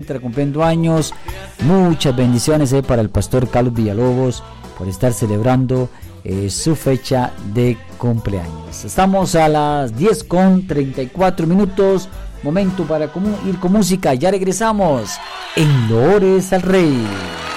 encuentra cumpliendo años. Muchas bendiciones para el pastor Carlos Villalobos por estar celebrando su fecha de cumpleaños. Estamos a las 10:34. Momento para ir con música. Ya regresamos en Loores al Rey.